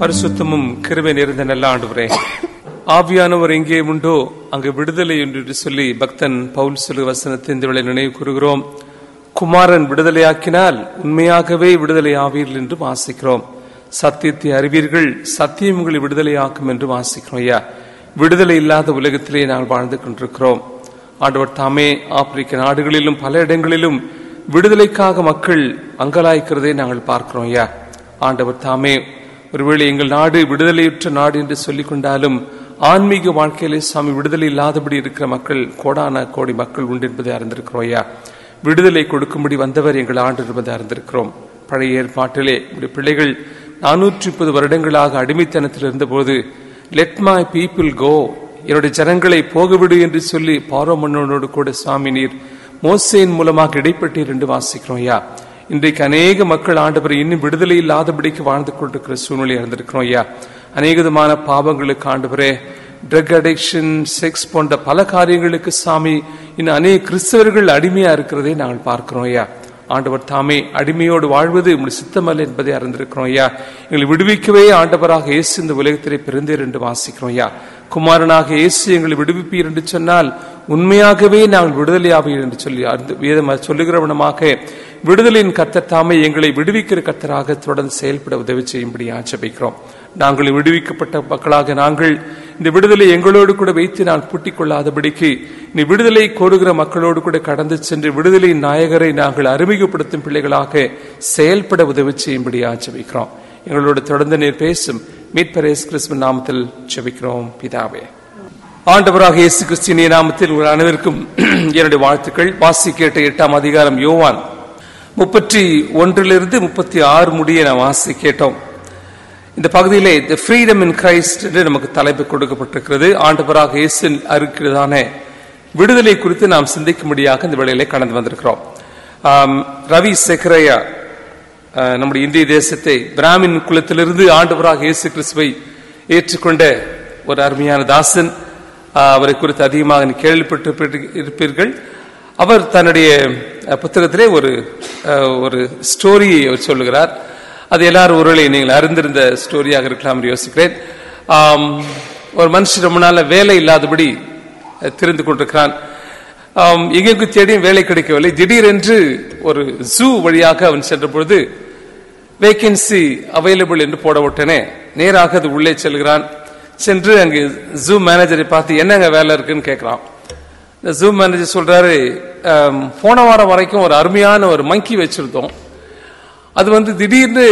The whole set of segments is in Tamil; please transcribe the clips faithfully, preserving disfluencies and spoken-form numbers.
பரிசுத்தமும் கிருபை நிறைந்த நல்ல ஆண்டவரே, ஆவியானவர் எங்கே உண்டோ அங்கு விடுதலை என்று சொல்லி பக்தன் பவுல் சொல்லு வசனத்தை இந்த வேளை நினைவு கூறுகிறோம். குமாரன் விடுதலையாக்கினால் உண்மையாகவே விடுதலை ஆவீர்கள் என்று வாசிக்கிறோம். சத்தியத்தை அறிவீர்கள், சத்தியம் உங்களை விடுதலையாக்கும் என்று வாசிக்கிறோம். ஐயா, விடுதலை இல்லாத உலகத்திலே நாங்கள் வாழ்ந்து கொண்டிருக்கிறோம். ஆண்டவர் தாமே ஆப்பிரிக்க நாடுகளிலும் பல இடங்களிலும் விடுதலைக்காக மக்கள் அங்கலாய்க்கிறதை நாங்கள் பார்க்கிறோம். ஐயா, ஆண்டவர் தாமே ஒருவேளை எங்கள் நாடு விடுதலையுற்ற நாடு என்று சொல்லிக் கொண்டாலும் ஆன்மீக வாழ்க்கையிலே சாமி விடுதலை இல்லாதபடி இருக்கிற மக்கள் கோடான கோடி மக்கள் உண்டு என்பதை அறிந்திருக்கிறோம். ஐயா, விடுதலை கொடுக்கும்படி வந்தவர் எங்கள் ஆண்டு என்பதை அறிந்திருக்கிறோம். பழைய ஏற்பாட்டிலே பிள்ளைகள் நானூற்றி முப்பது வருடங்களாக அடிமைத்தனத்தில் இருந்தபோது லெட் மை பீப்புள் கோ, என்னுடைய ஜனங்களை போகவிடு என்று சொல்லி பார்வோ மன்னனோடு கூட சுவாமி நீர் மோசேயின் மூலமாக இடைப்பட்டீர் என்று வாசிக்கிறோம். ஐயா, இன்றைக்கு அநேக மக்கள் ஆண்டவர் இன்னும் விடுதலை இல்லாதபடிக்கு வாழ்ந்து கொண்டிருக்கிற சூழ்நிலை இருந்திருக்கிறோம். ஐயா, அநேக விதமான பாவங்களுக்கு ஆண்டவரே, ட்ரக் அடிக்ஷன், செக்ஸ் போன்ற பல காரியங்களுக்கு சாமி இன்னும் அநேக கிறிஸ்தவர்கள் அடிமையா இருக்கிறதை நாங்கள் பார்க்கிறோம். ஐயா, ஆண்டவர் தாமே அடிமையோடு வாழ்வது உங்களுடைய சித்தமல்ல என்பதை அறிந்திருக்கிறோம். ஐயா, எங்களை விடுவிக்கவே ஆண்டவராக இயேசு இந்த உலகத்திலே பிறந்தீர் என்று வாசிக்கிறோம். ஐயா, குமாரனாக இயேசு எங்களை விடுவிப்பீர் என்று சொன்னால் உண்மையாகவே நாங்கள் விடுதலை ஆவீர் என்று சொல்லி வேதம் சொல்லுகிறவனமாக விடுதலையின் கர்த்தர் தாமே எங்களை விடுவிக்கிற கர்த்தராக தொடர்ந்து செயல்பட உதவி செய்யும்படி ஆட்சேபிக்கிறோம். நாங்கள் விடுவிக்கப்பட்ட மக்களாக நாங்கள் இந்த விடுதலை எங்களோடு கூட வைத்து நான் பூட்டிக் கொள்ளாதபடிக்கு நீ விடுதலை கோருகிற மக்களோடு கூட கடந்து சென்று விடுதலையின் நாயகரை நாங்கள் அறிமுகப்படுத்தும் பிள்ளைகளாக செயல்பட உதவி செய்யும்படி ஆட்சேபிக்கிறோம். எங்களோடு தொடர்ந்து நீர் பேசும் மீட்பர் இயேசு கிறிஸ்துவின் நாமத்தில் ஜெபிக்கிறோம் பிதாவே. ஆண்டவராக இயேசு கிறிஸ்துவின் நாமத்தில் உங்கள் அனைவருக்கும் என்னுடைய வாழ்த்துக்கள். வாசி கேட்ட எட்டாம் அதிகாரம் யோவான் முப்பத்தி ஒன்றிலிருந்து முப்பத்தி ஆறு முடிய நாம் வாசி கேட்டோம். இந்த பகுதியிலே தி ஃப்ரீடம் இன் கிரைஸ்ட் என்று நமக்கு தலைப்பு கொடுக்கப்பட்டிருக்கிறது. ஆண்டவராக இயேசு இருக்கிறதான விடுதலை குறித்து நாம் சிந்திக்கும்படியாக இந்த வேளையிலே கடந்து வந்திருக்கிறோம். ரவி செக்ரையா நம்முடைய இந்திய தேசத்தை பிராமின் குலத்திலிருந்து ஆண்டவராக இயேசு கிறிஸ்துவை ஏற்றுக்கொண்ட ஒரு அருமையான தாசன். அவரை குறித்து அதிகமாக கேள்விப்பட்டு இருப்பீர்கள். அவர் தன்னுடைய புத்தகத்திலே ஒரு ஒரு ஸ்டோரியை அவர் சொல்லுகிறார். அது எல்லாரும் ஒருவேளை நீங்கள் அறிந்திருந்த ஸ்டோரியாக இருக்கலாம் என்று யோசிக்கிறேன். ஒரு மனுஷன் ரொம்ப நாள் வேலை இல்லாதபடி திரிந்து கொண்டிருக்கிறான். எங்கெங்கு தேடியும் வேலை கிடைக்கவில்லை. திடீரென்று ஒரு ஜூ வழியாக அவன் சென்ற பொழுது வேகன்சி அவைலபிள் என்று போட விட்டனே நேராக அது உள்ளே செல்கிறான். சென்று அங்கு ஜூ மேனேஜரை பார்த்து என்னங்க வேலை இருக்குன்னு கேட்கிறான். இந்த ஜூ மேனேஜர் சொல்றாரு, போன வாரம் வரைக்கும் ஒரு அருமையான ஒரு மங்கி வச்சிருந்தோம். அது வந்து திடீர்னு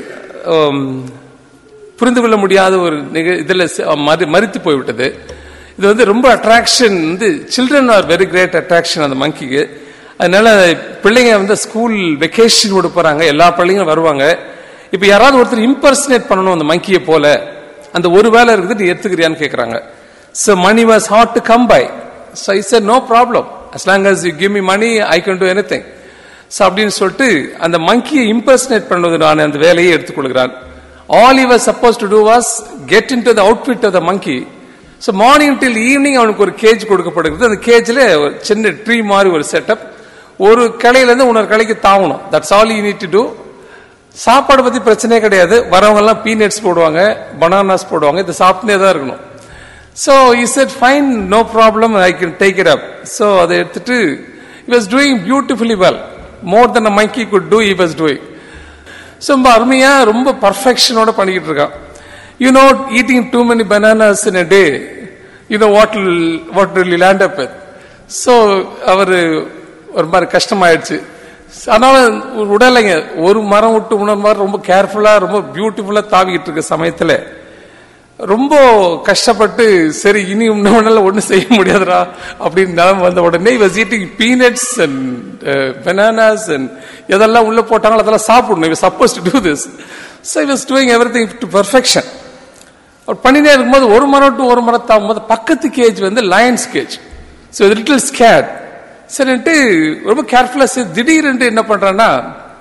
புரிந்து கொள்ள முடியாத ஒரு இதுல மறித்து போய்விட்டது. இது வந்து ரொம்ப அட்ராக்ஷன், வந்து children are very great attraction அந்த மங்கிக்கு. அதனால பிள்ளைங்க வந்து ஸ்கூல் வெக்கேஷன் விட போறாங்க, எல்லா பிள்ளைங்களும் வருவாங்க. இப்ப யாராவது ஒருத்தர் இம்பர்சனேட் பண்ணணும் அந்த மங்கியை போல, அந்த ஒரு வேலை இருக்குது, நீ எடுத்துக்கிறியான்னு கேட்கறாங்க. So money was hard to come by. So he said no problem, as long as you give me money I can do anything. So அப்படின்னு சொல்லிட்டு அந்த மங்கியை இம்பர்சனேட் பண்ணுவது நான் அந்த வேலையை எடுத்துக்கொள்கிறான். All he was supposed to do was get into the outfit of the monkey. So morning till evening அவனுக்கு ஒரு கேஜ் கொடுக்கப்படுகிறது. அந்த கேஜ்ல ஒரு சின்ன ட்ரீ மாதிரி ஒரு செட்டப், ஒரு கிளையில இருந்து இன்னொரு கிளைக்கு தாவணும். That's all you need to to. சாப்பாடு பத்தி பிரச்சனையே கிடையாது. வரவங்க எல்லாம் பீனட்ஸ் போடுவாங்க, பனானாஸ் போடுவாங்க, இதை சாப்பிட்டே தான் இருக்கணும். So he said fine, no problem, I can take it up. So அதை எடுத்துட்டு he was doing beautifully well, more than a monkey could do he was doing. So ரொம்ப அருமையா ரொம்ப பர்ஃபெக்ஷனோட பண்ணிக்கிட்டு இருக்கான். You know, eating too many bananas in a day, you know what will what will you land up with. So அவர் ஒரு மாதிரி கஷ்டமாயிடுச்சு. அதனால உடலைங்க ஒரு மரம் விட்டு உணர் மாதிரி ரொம்ப கேர்ஃபுல்லா ரொம்ப பியூட்டிஃபுல்லா தாவிக்கிட்டு இருக்க சமயத்துல ரொம்ப கஷ்டப்பட்டு சரி இனி உன்னால ஒன்னும் செய்ய முடியாதுரா அப்படின்னு நிலைமை வந்த உடனே he was eating peanuts and uh, bananas and எதெல்லாம் உள்ள போட்டாங்களோ அதெல்லாம் சாப்பிடணும். he was supposed to do this. So he was doing everything to perfection. அவர் பண்ணினே இருக்கும்போது ஒரு மரம் டு ஒரு மரம் தாங்கும்போது பக்கத்து கேஜ் வந்து Lions gauge. So little skate. சரின்ட்டு ரொம்ப கேர்ஃபுல்லா திடீர்னு என்ன பண்றான்னா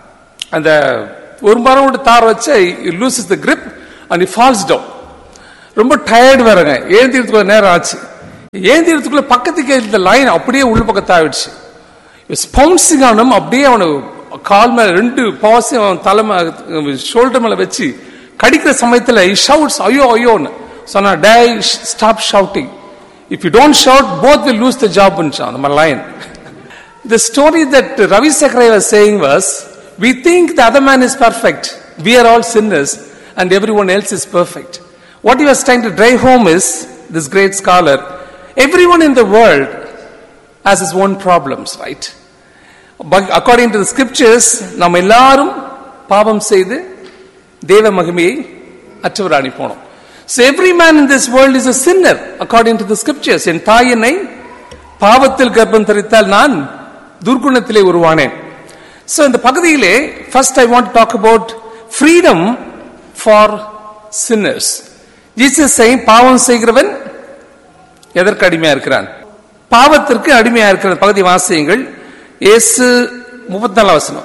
அந்த ஒரு மரம் விட்டு தார வச்சு loses the grip and he falls down. ரொம்ப டயர்டு வரங்க, ஏந்திரத்துக்குள்ள நேரம் ஆச்சு. ஏந்திரத்துக்குள்ள பக்கத்து கேஜ் லைன் அப்படியே உள்ள பக்கத்து ஆயிடுச்சு. பவுன்சிங் ஆனும் அப்படியே அவனு கால் மேல ரெண்டு பாவசையும் அவன் தலைமை ஷோல்டர் மேல வச்சு கடிக்கிற சமயத்துல he shouts ஐயோ ஐயோன்னு சொன்னா, டேய் stop shouting, if you don't shout both will lose the job ன்னு நம்ம line. The story that Ravi Zachariah was saying was, we think the other man is perfect, we are all sinners and everyone else is perfect. What he was trying to drive home is, this great scholar, everyone in the world has his own problems, right? But according to the scriptures, நாம் எல்லாரும் பாவம் செய்து தேவ மகிமையை அற்றவராகி போனோம். So every man in this world is a sinner according to the scriptures. என் தாய் என்னை பாவத்தில் கர்ப்பம் தரித்தால் நான் துர்குணத்திலே உருவானேன். So இந்த பகுதியிலே first I want to talk about freedom for sinners. Jesus saying, பாவம் செய்கிறவன் எதற்கு அடிமையா இருக்கிறான்? பாவத்திற்கு அடிமையா இருக்கிற பகுதி வாசியுங்கள். இயேசு முப்பத்தி நாலாம் வசனம்.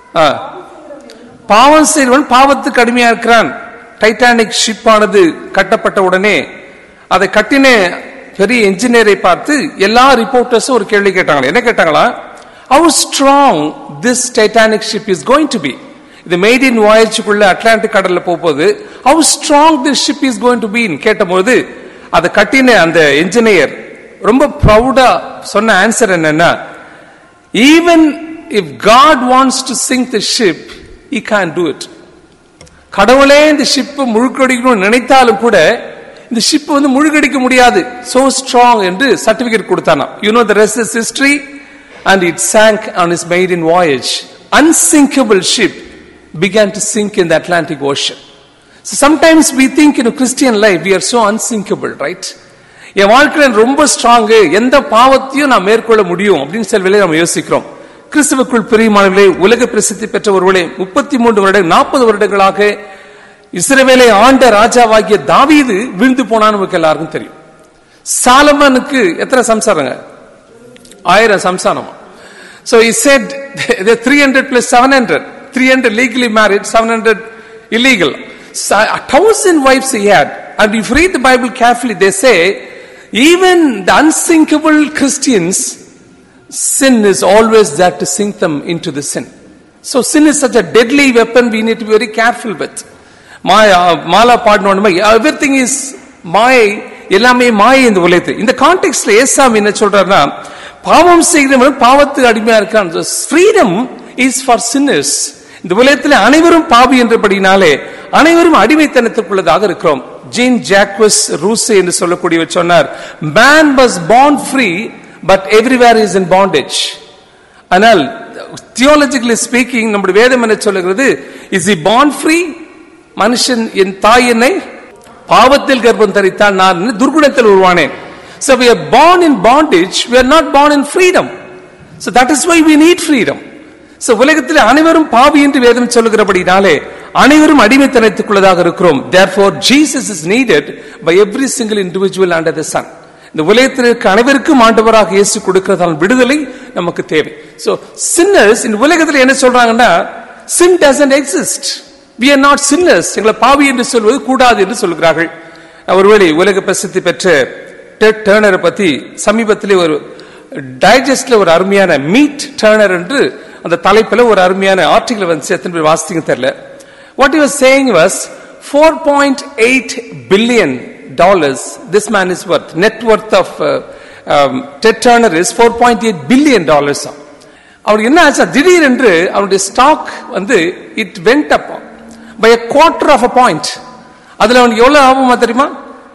பாவம் செய்கிறவன் பாவத்துக்கு அடிமையா இருக்கிறான். டைட்டானிக் ஷிப் ஆனது கட்டப்பட்ட உடனே அதை கட்டின பெரிய இன்ஜினியரை பார்த்து எல்லா ரிப்போர்ட்டர்ஸும் ஒரு கேள்வி கேட்டாங்களா. என்ன கேட்டாங்களா? how strong this Titanic ship is going to be. இது மேட் இன் வாயேஜுக்குள்ள அட்லாண்டிக் கடல்ல போகும்போது how strong this ship is going to be கேட்டபோது அதை கட்டின அந்த இன்ஜினியர் ரொம்ப ப்ரௌடா சொன்ன ஆன்சர் என்னன்னா, even if God wants to sink the ship, he can't do it. கடவுளே இந்த ஷிப் முழுக்கடிக்கணும்னு நினைத்தாலும் கூட இந்த ஷிப் வந்து முழுக்கடிக்க முடியாது, so strong என்று சர்டிபிகேட் கொடுத்தானா. you know the rest is history, and it sank on its maiden voyage. Unsinkable ship began to sink in the Atlantic Ocean. So sometimes we think in a Christian life we are so unsinkable, right? என் வாழ்க்கையில ரொம்ப ஸ்ட்ராங், எந்த பாவத்தையும் நான் மேற்கொள்ள முடியும் அப்படின்னு சில வேளை நம்ம யோசிக்கிறோம். கிறிஸ்துவுக்குள் பிரியமானவர்களே, உலக பிரசித்தி பெற்ற ஒருவரே முப்பத்தி மூன்று வருடம் நாற்பது வருடங்களாக இஸ்ரவேலை ஆண்ட ராஜாவாகிய தாவீது விழுந்து போனான்னு நமக்கு எல்லாருக்கும் தெரியும். சாலமனுக்கு எத்தனை சம்சாரங்க? ஆயிரம் சம்சாரம். So he said the three hundred plus seven hundred, three hundred legally married, seven hundred illegal. So, a thousand wives he had. And if you read the Bible carefully, they say even the unsinkable Christians, sin is always there to sink them into the sin. So sin is such a deadly weapon we need to be very careful with. Mala பாடணும், everything is மாயை, எல்லாமே மாயை இந்த உலகத்தில். இந்த கான்டெக்ஸ்ட்ல ஏசாமி என்ன சொல்றாருன்னா, பாவம் செய்கிறவன் பாவத்துக்கு அடிமையா இருக்கான். freedom is for sinners. இந்த உலகத்தில் அனைவரும் பாவி என்றபடினாலே அனைவரும் அடிமைத்தனத்துக்குள்ளதாக இருக்கிறோம். ஜீன் ஜாக்வஸ் ரூசே என்று சொல்லக்கூடியவர் சொன்னார், man was born free but everywhere is in bondage. ஆனால் தியோலஜிக்கலி ஸ்பீக்கிங் நம்முடைய வேதம் என்ன சொல்லுகிறது? is he born free? மனுஷன் என் தாய் என்னை பாவத்தில் கர்ப்பம் தரித்தால் நான் துர்குணத்தில் உருவானேன். So we are born in bondage, we are not born in freedom. So that is why we need freedom. So உலகத்தில் அனைவரும் பாவி என்று வேதம் சொல்லுகிறபடினாலே அனைவரும் அடிமைத்தனத்துக்குள்ளதாக இருக்கிறோம். Therefore Jesus is needed by every single individual under the sun. இந்த உலகத்தில் இருக்க அனைவருக்கும் ஆண்டவராக இயேசு கொடுக்கிறதான விடுதலை நமக்கு தேவை. So sinners இந்த உலகத்தில் என்ன சொல்றாங்கன்னா, sin doesn't exist. We are not sinners. எங்களை பாவி என்று சொல்வது கூடாது என்று சொல்கிறார்கள். ஒருவேளை உலக பிரசித்தி பெற்ற டெட் டர்னரை பத்தி சமீபத்திலே ஒரு டைஜஸ்ட்ல ஒரு அருமையான மீட் டர்னர் என்று அந்த தலைப்பில் ஒரு அருமையான ஆர்டிகல் வந்து எத்தனை பேர் வாசிங்க தெரியல. What he was saying was four point eight billion dollars this man is worth. Net worth of uh, um, Ted Turner is four point eight billion dollars. அவருக்கு என்ன ஆச்சு? திடீரென்று அவருடைய ஸ்டாக் வந்து it went up by a quarter of a point. அதுல அவனுக்கு எவ்வளவு ஆகுமா தெரியுமா?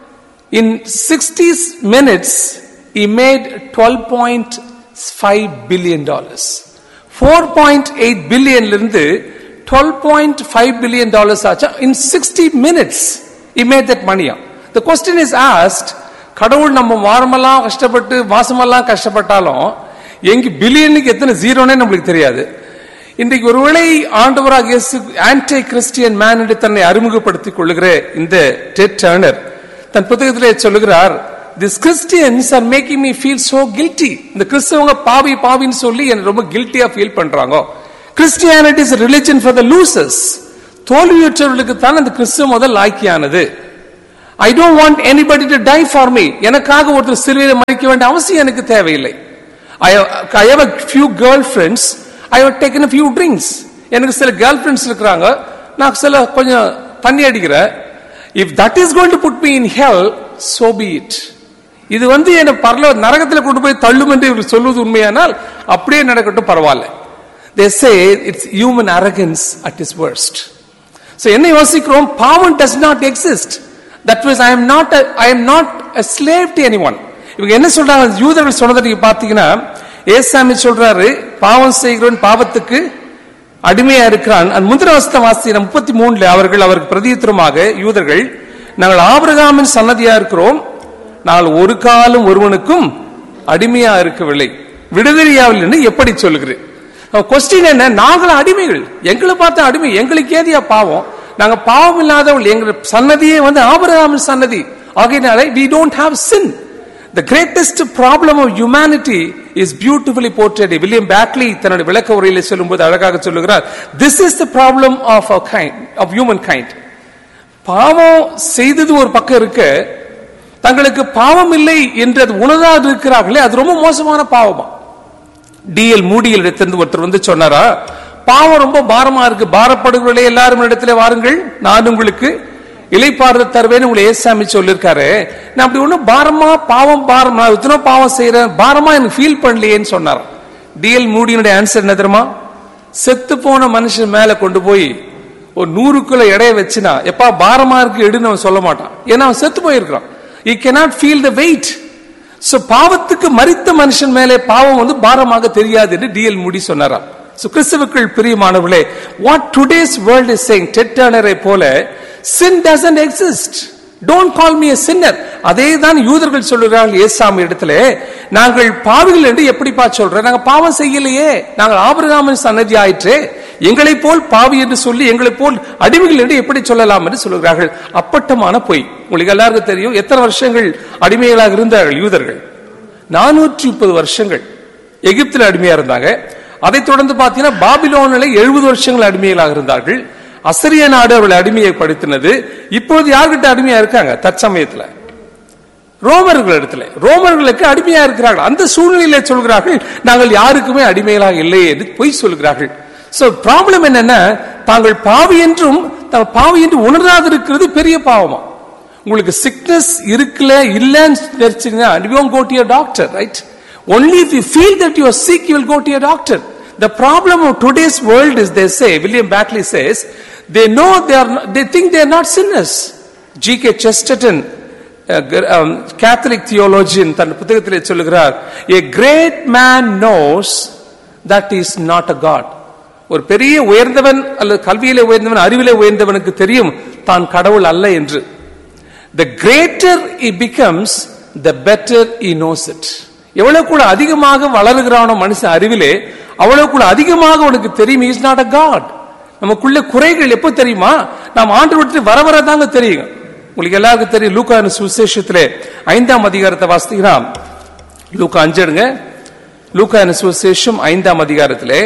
In sixty minutes he made twelve point five billion dollars. four point eight billion இருந்து twelve point five billion dollars ஆச்சு. In sixty minutes he made that money. The question is asked, கடவுள் நம்ம வாரமெல்லாம் கஷ்டப்பட்டு மாசமெல்லாம் கஷ்டப்பட்டாலும் எங்க பில்லியனுக்கு எத்தனை ஜீரோனே நம்மளுக்கு தெரியாது. இன்றைக்கு ஒருவேளை ஆண்டவராக இயேசு ஆன்டி கிறிஸ்டியன் மேன் என்று தன்னை அறிமுகப்படுத்திக் கொள்ளுகிற இந்த டெட் டர்னர் தன் புத்தகத்திலே சொல்லுகிறார், These Christians are making me feel so guilty. இந்த கிறிஸ்தவங்க பாவி பாவின்னு சொல்லி என்ன ரொம்ப கில்ட்டியா ஃபீல் பண்றாங்க. Christianity is a religion for the losers. தோல்வியுற்றவர்களுக்கு தான் அந்த கிறிஸ்தவ முதல் லாய்க்கியானது. I don't want anybody to die for me. எனக்காக ஒருத்தர் சிலுவையில் மரிக்க வேண்டிய அவசியம் எனக்கு தேவையில்லை. I have, I have a few girlfriends. I have taken a few drinks. எனக்கு சில கேர்ள் ஃப்ரெண்ட்ஸ் இருக்கிறாங்க, நான் சில கொஞ்சம் தண்ணி அடிக்கிற, if that is going to put me in hell, so be it. இது வந்து என்ன பரலோ நரகத்தில் கொண்டு போய் தள்ளும் என்று இவர்கள் சொல்வது உண்மையானால் அப்படியே நடக்கட்டும், பரவாயில்ல. They say it's human arrogance at its worst. So என்ன யோசிக்கிறோம்? பாவம் does not exist. That means I am not a, I am not a slave to anyone. இவங்க என்ன சொல்றாங்க? யூதர்கள் சொன்னதை நீங்க பாத்தீங்கன்னா, ஏசாமி சொல்றாரு பாவம் செய்கிறவன் பாவத்துக்கு அடிமையா இருக்கிறான். முந்திர வசனத்தை வாசிக்கிற முப்பத்தி மூணுல அவர்கள் அவருக்கு பிரதியுத்தரமாக, யூதர்கள், நாங்கள் ஆபிரகாமின் சன்னதியா இருக்கிறோம், நாங்கள் ஒரு காலம் ஒருவனுக்கும் அடிமையா இருக்கவில்லை, விடுதலையாவில் என்று எப்படி சொல்லுகிறேன்? கொஸ்டின் என்ன? நாங்கள் அடிமைகள், எங்களை பார்த்த அடிமை, எங்களுக்கு ஏதியா பாவம்? நாங்க பாவம் இல்லாதவள், எங்க சன்னதியே வந்து ஆபிரகாமின் சன்னதி ஆகையினால we don't have sin. The greatest problem of humanity is beautifully portrayed. William Backley தன்னுடைய விளக்க உரையிலே சொல்லும்போது அழகாக சொல்லுகிறார், this is the problem of our kind, of humankind. பாவம் செய்தது ஒரு பக்கம் இருக்க, தங்களுக்கு பாவம் இல்லை என்று அது உணராது இருக்கிறார்களே, அது ரொம்ப மோசமான பாவமா. டிஎல் மூடியில் இடத்திலிருந்து ஒருத்தர் வந்து சொன்னாரா, பாவம் ரொம்ப பாரமா இருக்கு, பாரப்படுகிறவர்களே எல்லாரும் இடத்துல வாருங்கள், நான் உங்களுக்கு இலைப்பாறுதல் தருவேன்னு உங்களை ஏசாமி சொல்லிருக்காரு. நான் அப்படி ஒண்ணு பாரமா பாவம் பாரம், நான் இத்தனை பாவம் செய்யறேன், பாரமா எனக்கு ஃபீல் பண்ணலையேன்னு சொன்னார். டிஎல் மூடியினுடைய ஆன்சர் என்ன தெரியுமா? செத்து போன மனுஷன் மேல கொண்டு போய் ஒரு நூறு கிலோ எடைய வச்சுனா எப்பா பாரமா இருக்கு எடுன்னு அவன் சொல்ல மாட்டான், ஏன்னா அவன் செத்து போயிருக்கான். He cannot feel the weight. So பாவத்துக்கு மரித்த மனுஷன் மேலே பாவம் வந்து பாரமாக தெரியாது என்று டிஎல் மூடி சொன்னாரா. So கிறிஸ்துவுக்குள் பிரியமானவர்களே, what today's world is saying, dead டர்னரை போல, sin doesn't exist. Don't call me a sinner. அதே தான் யூதர்கள் சொல்லுகிறார்கள் ஏசாமி இடத்துல, நாங்கள் பாவிகள் என்று எப்படிப்பா சொல்ற, நாங்க பாவம் செய்யலையே, நாங்கள் ஆபிரகாமின் சன்னதி ஆயிற்று, எங்களை போல் பாவி என்று சொல்லி எங்களை போல் அடிமைகள் என்று எப்படி சொல்லலாம் என்று சொல்லுகிறார்கள். அப்பட்டமான பொய். உங்களுக்கு எல்லாருக்கும் தெரியும் எத்தனை வருஷங்கள் அடிமைகளாக இருந்தார்கள் யூதர்கள்? நானூற்றி முப்பது வருஷங்கள் எகிப்தில் அடிமையா இருந்தாங்க. அதை தொடர்ந்து பார்த்தீங்கன்னா பாபிலோனில் எழுபது வருஷங்கள் அடிமைகளாக இருந்தார்கள். அசிரிய நாடு அவர்களை அடிமையை படுத்தினது. இப்பொழுது யார்கிட்ட அடிமையா இருக்காங்க? தற்சமயத்தில் ரோமர்கள் இடத்துல ரோமர்களுக்கு அடிமையா இருக்கிறார்கள். அந்த சூழ்நிலையில சொல்கிறார்கள் நாங்கள் யாருக்குமே அடிமைகளாக இல்லை என்று பொய் சொல்கிறார்கள். சோ ப்ராப்ளம் என்னன்னா, தாங்கள் பாவி என்றும் தாங்கள் பாவி என்று உணராது இருக்கிறது பெரிய பாவமா. உங்களுக்கு சிக்னஸ் இருக்குல்ல இல்லன்னு தெரிஞ்சுங்க, you won't go to your doctor, right? Only if you feel that you are sick, you will go to your doctor. The problem of today's world is, they say, William Backley says, they know they are, they think they are not sinners. G K Chesterton, a um, Catholic theologian, தன் புத்தகத்திலே சொல்லுகிறார், a great man knows that he is not a god. ஒரு பெரிய உயர்ந்தவன் அல்லது கல்வியிலே உயர்ந்தவன், அறிவிலே உயர்ந்தவனுக்கு தெரியும் தான் கடவுள் அல்ல என்று. The greater he becomes, the better he knows it. எவ்வளவு கூட அதிகமாக வளருகிறானோ மனுஷன் அறிவிலே, அவ்வளவு கூட அதிகமாக உனக்கு தெரியும் he is not a god. நமக்குள்ள குறைகள் எப்போ தெரியுமா? நாம் ஆண்டு விட்டு வர வர தாங்க தெரியும். உங்களுக்கு எல்லாருக்கும் தெரியும், லூக்கா சுவிசேஷத்திலே ஐந்தாம் அதிகாரத்தை வாசித்தீங்கன்னா, லூக்கா அஞ்சு எடுங்க. லூக்கா சுவிசேஷம் ஐந்தாம் அதிகாரத்திலே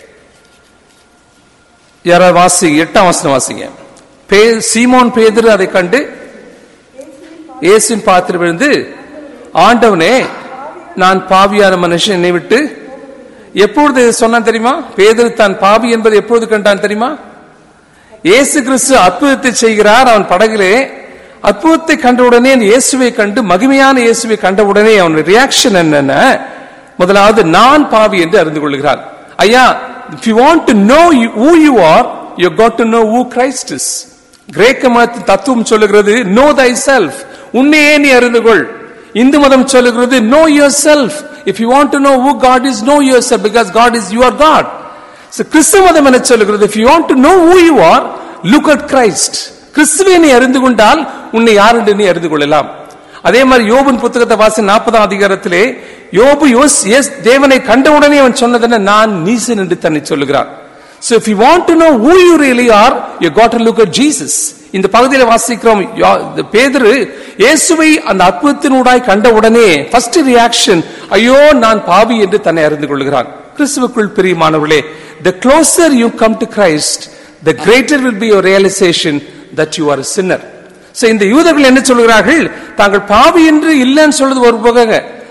யாராவது வாசி, எட்டாம் வசனம் வாசிங்க. சீமோன் பேதுரு அதை கண்டு இயேசுவின் பாத்திரம் விழுந்து, ஆண்டவனே நான் பாவியான மனுஷன், என்னை விட்டு எப்பொழுது சொன்னான் தெரியுமா? பேதுரு தான் பாவி என்பது எப்பொழுது கண்டான் தெரியுமா? இயேசு கிறிஸ்து அற்புதத்தை செய்கிறார் அவன் படகிலே. அற்புதத்தை கண்டவுடனே இயேசுவை கண்டு, மகிமையான இயேசுவை கண்டவுடனே அவன் ரியாக்ஷன் என்னன்னா, முதலாவது நான் பாவி என்று அறிந்து கொள்கிறான். ஐயா, if you want to know who you are, you got to know who Christ is. கிரேக்க மத தத்துவம் சொல்லுகிறது know thyself, உன்னையே நீ அறிந்து கொள். இந்து மதம் சொல்லுகிறது know yourself. If you want to know who God is, know yourself, because God is your God. So கிறிஸ்தவ மதம் என்ன சொல்லுகிறது? If you want to know who you are, look at Christ. கிறிஸ்துவை நீ அறிந்து கொண்டால் உன்னை யார் என்று நீ அறிந்து கொள்ளலாம். அதே மாதிரி யோபின் புத்தகத்தை வாசி நாற்பதாம் அதிகாரத்திலே யோபு தேவனை கண்டவுடனே அவன் சொன்னதென்ன, நான் நீசன் என்று தன்னை சொல்லுகிறான். So if you want to know who you really are, you got to look at Jesus. இந்த பகுதியில் வாசிக்கிறோம், பேதுரு இயேசுவை அந்த அற்புதத்தினூடாய் கண்டவுடனே ஃபர்ஸ்ட் ரியாக்ஷன், ஐயோ நான் பாவி என்று தன்னை அறிந்து கொள்கிறான். கிறிஸ்துவுக்குள் பிரியமானவர்களே, the closer you come to Christ, the greater will be your realization that you are a sinner. So இந்த யூதர்கள் என்ன சொல்கிறார்கள்? தாங்கள் பாவி என்று இல்லைன்னு சொல்றது ஒரு பக்கங்க,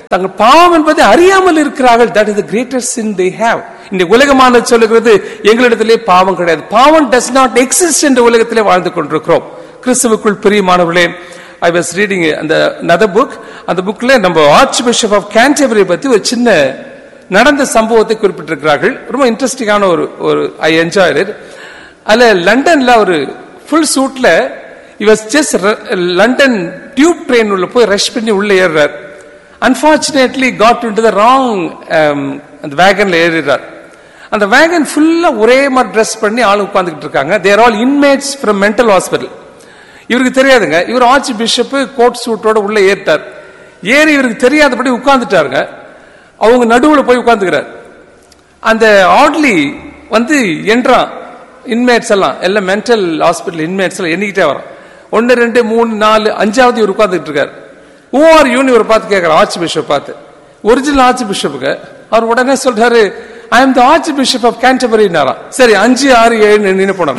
தங்கள் பாவம் என்பதை அறியாமல் இருக்கிறார்கள். That is the greatest sin they have. இந்த உலகமான சொல்லுகிறது எங்களிடத்திலே பாவம் கிடையாது. பாவம் does not exist என்ற உலகத்திலே வாழ்ந்து கொண்டிருக்கிறோம். கிறிஸ்துவுக்குள் பிரியமானவர்களே, I was reading another book. அந்த புக்ல நம்ம ஆர்ச் பிஷப் ஆஃப் கேன்டர்பரி பத்தி ஒரு சின்ன நடந்த சம்பவத்தை குறிப்பிட்டிருக்கிறார்கள். ரொம்ப இன்ட்ரெஸ்டிங்கான ஒரு ஒரு ஐ என்ஜாய்ட் இட். அதுல லண்டன்ல ஒரு full சூட்ல he was just London tube train உள்ள போய் ரஷ் பண்ணி உள்ள ஏறுறார். Unfortunately got into the wrong அந்த வேகன்ல ஏறிறார். அந்த வேகன் ஃபுல்லா ஒரே மாதிரி ட்ரெஸ் பண்ணி ஆளு உட்கார்ந்துட்டு இருக்காங்க. they are all inmates from mental hospital. இவருக்கு தெரியாதுங்க, இவர் ஆர்ச் பிஷப் கோட் சூட்டோட உள்ள ஏறிட்டார். ஏறி இவருக்கு தெரியாதபடி உட்கார்ந்துட்டாருங்க. அவங்க நடுவுல போய் உட்கார்ந்துக்கிறார். அந்த ஆட்லி வந்து என்றான் இன்மேட்ஸ் எல்லாம் எல்லாம் மென்டல் ஹாஸ்பிட்டல் இன்மேட்ஸ் எல்லாம் எண்ணிக்கிட்டே வரான். ஒன்னு ரெண்டு மூணு நாலு அஞ்சாவது இவர் உட்கார்ந்துட்டு இருக்காரு. ஓ ஆர் யூனி இவர் பார்த்து கேட்கிறார், ஆர்ச் பிஷப் பார்த்து, ஒரிஜினல் ஆர்ச் பிஷப்புக்கு. அவர் உடனே சொல்றாரு, I am the arch bishop of கேன்டர்பரினாராம். சரி அஞ்சு ஆறு ஏழு நின்று போனார்.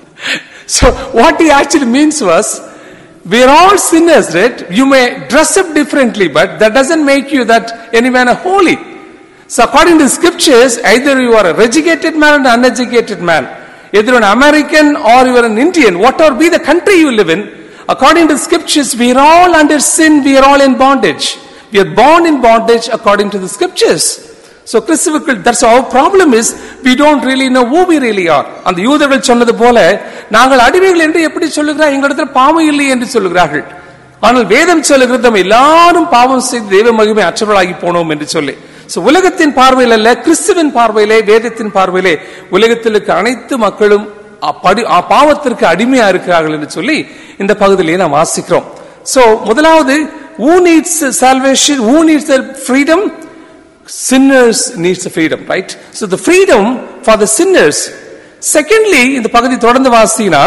So what he actually means was, we are all sinners, right? You may dress up differently, but that doesn't make you that any man a holy. So according to the scriptures, either you are a educated man or an uneducated man, either an American or you are an Indian, whatever be the country you live in, according to the scriptures, we are all under sin, we are all in bondage. We are born in bondage according to the scriptures. So கிறிஸ்துவுக்குள், that's our problem is we don't really know who we really are. அந்த யூதர்கள் சொன்னது போல நாங்கள் அடிமைகள் என்று எப்படி சொல்லுகிறார், எங்களிடத்தில் பாவம் இல்லை என்று சொல்லுகிறார்கள். ஆனால் வேதம் சொல்லுகிறது நம்ம எல்லாரும் பாவம் செய்து தெய்வ மகிமை அற்றவர்களாகி போனோம் என்று சொல்லி. சோ உலகத்தின் பார்வையில் அல்ல, கிறிஸ்துவின் பார்வையிலே, வேதத்தின் பார்வையிலே உலகத்தில் இருக்க அனைத்து மக்களும் பாவத்திற்கு அடிமையா இருக்கிறார்கள் என்று சொல்லி இந்த பகுதியிலே நாம் வாசிக்கிறோம். சோ முதலாவது, who needs salvation, who needs the freedom? Sinners needs the freedom, right? So the freedom for the sinners. Secondly, இந்த பகுதி தொடர்ந்து வாசினா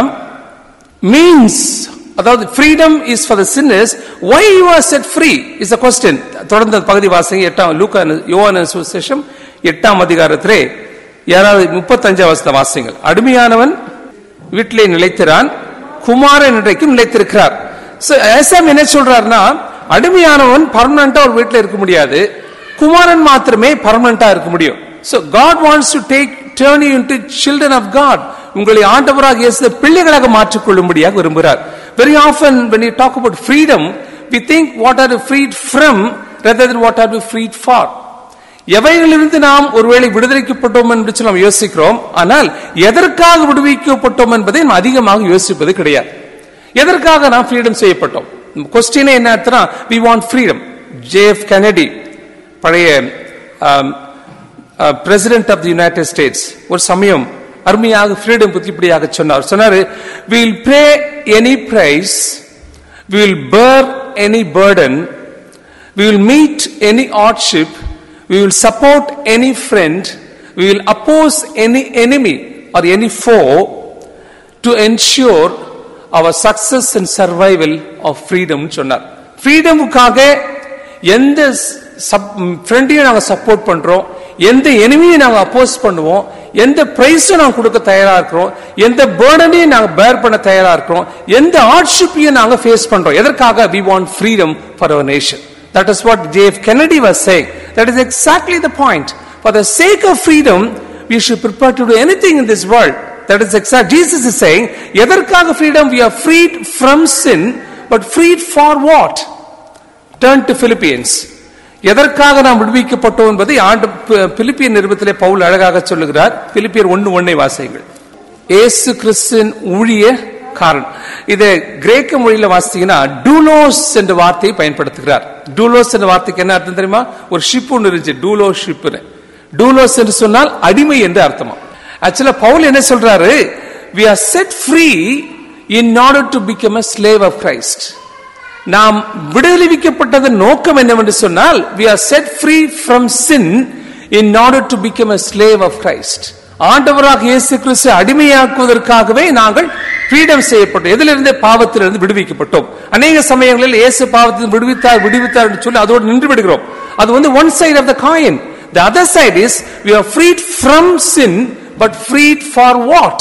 means, அதாவது freedom is for the sinners. Why you are set free is the question. தொடர்ந்து பகுதி வாசிங்க. எட்டாம் லூக்கா யோவான் சுவிசேஷம் எட்டாம் அதிகாரத்திலே யாராவது முப்பத்தஞ்சாம் வசனத்தை வாசிங்கள். அடிமையானவன் வீட்டிலே நிலைத்திரான், குமாரன் இன்றைக்கும் நிலைத்திருக்கிறார். So ஏசாமி என்ன சொல்றாருன்னா, அடிமையானவன் பர்மனண்டா ஒரு வீட்டில் இருக்க முடியாது, குமாரன் மாத்திரமே பர்மனண்டா இருக்க முடியும். So God wants to take turn you into children of God. உங்களை ஆண்டவராக இயேசு பிள்ளைகளாக மாற்றிக் கொள்ளும்படியாக விரும்புகிறார். Very often when you talk about freedom, we think what are we freed from rather than what are we freed for. எவைகளிலிருந்து நாம் ஒருவேளை விடுதலைக்கப்பட்டோம் என்று நாம் யோசிக்கிறோம், ஆனால் எதற்காக விடுவிக்கப்பட்டோம் என்பதை நாம் அதிகமாக யோசிப்பது கிடையாது. எதற்காக நாம் ஃப்ரீடம் செய்யப்பட்டோம்? கொஸ்டினே என்ன அர்த்தம்னா, we want freedom. J F Kennedy, பழைய president of the United states, ஒரு சமயம் அருமையாக ஃப்ரீடம் பற்றி இப்படியாக சொன்னார். சொன்னாரு, we will pay any price, we will bear any burden, we will meet any hardship, we will support any friend, we will oppose any enemy or any foe to ensure our success and survival of freedom சொன்னார். ஃப்ரீடமுக்காக எந்த ஃப்ரெண்டையும் நாங்க சப்போர்ட் பண்றோம், எந்த எனிமியை நாங்க அப்போஸ் பண்ணுவோம், எந்த பிரைஸும் நாங்க கொடுக்க தயாரா இருக்கிறோம், எந்த பேர்டனையும் நாங்க பேர் பண்ண தயாரா இருக்கிறோம், எந்த ஹார்ட்ஷிப்பையும் நாங்க ஃபேஸ் பண்றோம். எதற்காக? we want freedom for our nation. That is what J F Kennedy was saying. That is exactly the point. For the sake of freedom, we should prepare to do anything in this world. That is exact. Jesus is saying, எதற்காக freedom? We are freed from sin, but freed for what? Turn to Philippians. எதற்காக நாம் விடுவிக்கப்பட்டோம் என்பதை ஆண்டு பிலிப்பியர் நிருபத்திலே பவுல் அழகாக சொல்லுகிறார். பிலிப்பியர் ஒன்று ஒன்னை வாசியுங்கள். இயேசு கிறிஸ்துவின் ஊழிய காரணம். இதை கிரேக்க மொழியில வாசித்தீங்கன்னா டூலோஸ் என்ற வார்த்தையை பயன்படுத்துகிறார். டூலோஸ் என்ற வார்த்தைக்கு என்ன அர்த்தம் தெரியுமா? ஒரு ஷிப் ஒன்று இருந்துச்சு, டூலோ ஷிப். டூலோஸ் என்று சொன்னால் அடிமை என்று அர்த்தமா. ஆக்சுவலா பவுல் என்ன சொல்றாரு? we are set free in order to become a slave of Christ. நாம் விடுதலைவிக்கப்பட்டதன் நோக்கம் என்னவென்று சொன்னால், we are set free from sin in order to become a slave of Christ. ஆண்டவராக இயேசு கிறிஸ்து அடிமையாக்குவதற்காகவே நாங்கள் ஃப்ரீடம் செய்யப்பட்டோம். எதிலிருந்து? பாவத்திலிருந்து விடுவிக்கப்பட்டோம். அநேக சமயங்களில் இயேசு பாவத்தில் விடுவித்தார் விடுவித்தார் என்று சொல்லி அதோடு நின்று விடுகிறோம். அது வந்து one side of the coin. The other side is we are freed from sin but freed for what?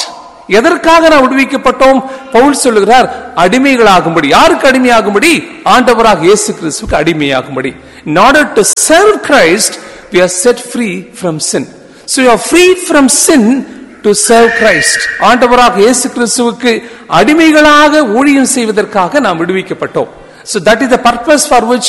எதற்காக நாம் விடுவிக்கப்பட்டோம்? பவுல் சொல்லுகிறார், அடிமைகளாகும்படி. யாருக்கு அடிமையாகும்படி? ஆண்டவராக இயேசு கிறிஸ்துவுக்கு அடிமையாகும்படி. In order to serve Christ, we are set free from sin. So you are freed from sin to serve Christ. ஆண்டவராக இயேசு கிறிஸ்துவுக்கு அடிமைகளாக ஊழியம் செய்வதற்காக நாம் விடுவிக்கப்பட்டோம். So that is the purpose for which